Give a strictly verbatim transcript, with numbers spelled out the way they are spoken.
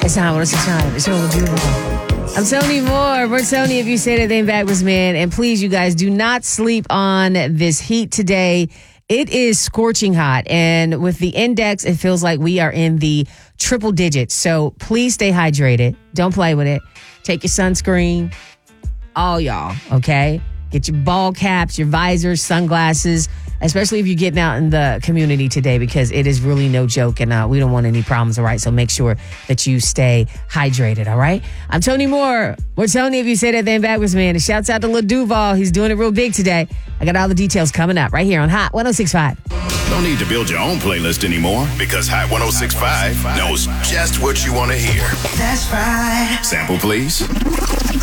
It's not one oh six point five. It's only beautiful. I'm Tony Moore. We're Tony if you say that name backwards, man. And please, you guys, do not sleep on this heat today. It is scorching hot. And with the index, it feels like we are in the triple digits. So please stay hydrated. Don't play with it. Take your sunscreen. All y'all, okay? Get your ball caps, your visors, sunglasses, especially if you're getting out in the community today, because it is really no joke, and uh, we don't want any problems, all right? So make sure that you stay hydrated, all right? I'm Tony Moore. We're Tony if you say that then backwards, man. And shouts out to Lil Duval. He's doing it real big today. I got all the details coming up right here on Hot one oh six point five. Don't need to build your own playlist anymore, because Hot one oh six point five knows just what you want to hear. That's right. Sample, please.